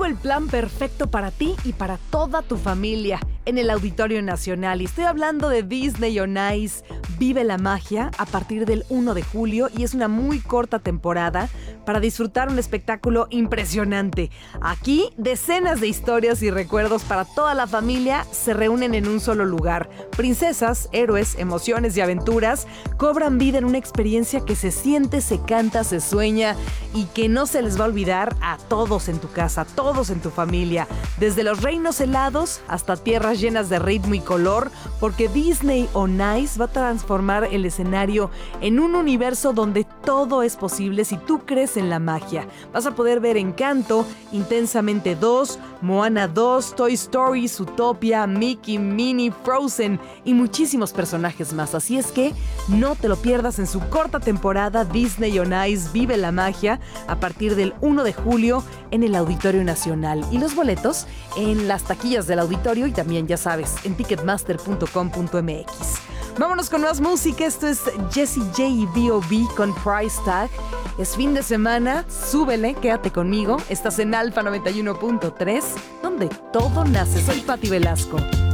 el plan perfecto para ti y para toda tu familia en el Auditorio Nacional. Y estoy hablando de Disney on Ice. Vive la magia a partir del 1 de julio y es una muy corta temporada para disfrutar un espectáculo impresionante. Aquí, decenas de historias y recuerdos para toda la familia se reúnen en un solo lugar. Princesas, héroes, emociones y aventuras cobran vida en una experiencia que se siente, se canta, se sueña y que no se les va a olvidar a todos en tu casa, a todos en tu familia. Desde los reinos helados hasta tierras llenas de ritmo y color, porque Disney on Ice va a transformar el escenario en un universo donde todo es posible si tú crees en la magia. Vas a poder ver Encanto, Intensamente 2, Moana 2, Toy Story, Zootopia, Mickey, Minnie, Frozen y muchísimos personajes más. Así es que no te lo pierdas en su corta temporada. Disney on Ice vive la magia a partir del 1 de julio en el Auditorio Nacional. Y los boletos en las taquillas del auditorio y también, ya sabes, en ticketmaster.com.mx. Vámonos con más música. Esto es Jessie J y B.O.B. con Price Tag. Es fin de semana, súbele, quédate conmigo. Estás en Alfa 91.3, donde todo nace. Soy Pati Velasco.